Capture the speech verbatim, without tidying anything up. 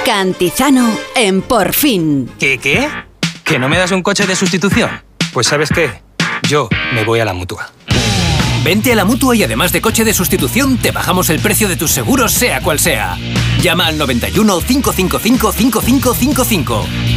Cantizano en Por Fin. ¿Qué, qué? ¿Que no me das un coche de sustitución? Pues ¿sabes qué? Yo me voy a la Mutua. Vente a la Mutua y además de coche de sustitución, te bajamos el precio de tus seguros sea cual sea. Llama al noventa y uno, cinco cinco cinco, cinco cinco cinco cinco.